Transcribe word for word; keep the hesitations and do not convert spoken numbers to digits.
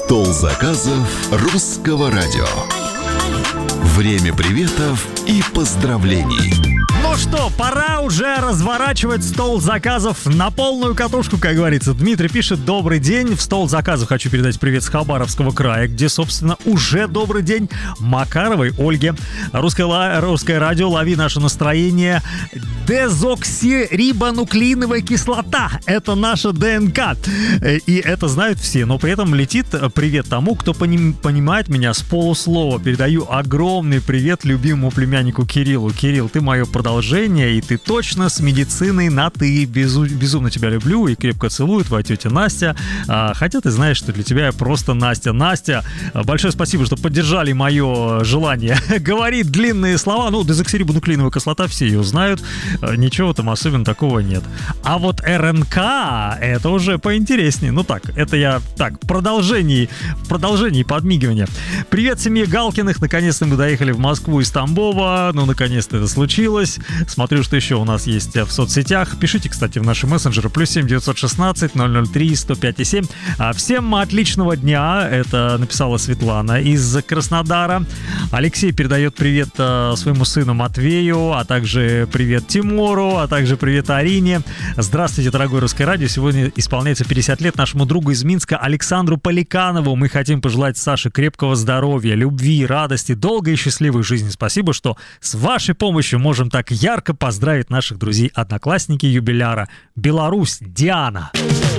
Стол заказов русского радио. Время приветов и поздравлений. Ну что, пора уже разворачивать стол заказов на полную катушку, как говорится. Дмитрий пишет: добрый день. В стол заказов хочу передать привет с Хабаровского края, где, собственно, уже добрый день Макаровой Ольге. Русское, русское радио, лови наше настроение. Дезоксирибонуклеиновая кислота — это наша ДНК. И это знают все, но при этом летит привет тому, кто поним, понимает меня с полуслова. Передаю огромный привет любимому племяннику Кириллу. Кирилл, ты мое продолжение, и ты точно с медициной на «ты». Безу, безумно тебя люблю и крепко целую, твоя тетя Настя. А, хотя ты знаешь, что для тебя я просто Настя. Настя, большое спасибо, что поддержали мое желание говорить длинные слова. Ну, дезоксирибонуклеиновая кислота, все ее знают. Ничего там особенно такого нет. А вот РНК — это уже поинтереснее. Ну так, это я так, в продолжении, в продолжении подмигивания. Привет семье Галкиных. Наконец-то мы доехали в Москву из Тамбова. Ну, наконец-то это случилось. Смотрю, что еще у нас есть в соцсетях. Пишите, кстати, в наши мессенджеры. Плюс семь девятьсот шестнадцать ноль ноль три сто пять и семь. Всем отличного дня. Это написала Светлана из Краснодара. Алексей передает привет своему сыну Матвею, а также привет Тимуру, а также привет Арине. Здравствуйте, дорогое русское радио. Сегодня исполняется пятьдесят лет нашему другу из Минска Александру Поликанову. Мы хотим пожелать Саше крепкого здоровья, любви, радости, долгой и счастливой жизни. Спасибо, что с вашей помощью можем так ярко поздравить наших друзей-одноклассники юбиляра. Беларусь, Диана.